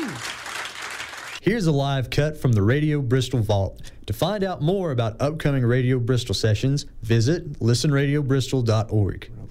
Here's a live cut from the Radio Bristol Vault. To find out more about upcoming Radio Bristol sessions, visit listenradiobristol.org.